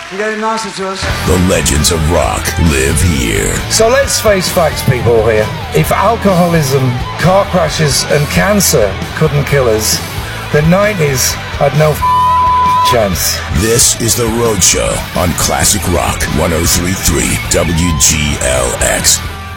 You're getting nicer to us. The legends of rock live here. So let's face facts, people here. If alcoholism, car crashes and cancer couldn't kill us, the 90s had no chance. This is The Road Show on Classic Rock 103.3 WGLX.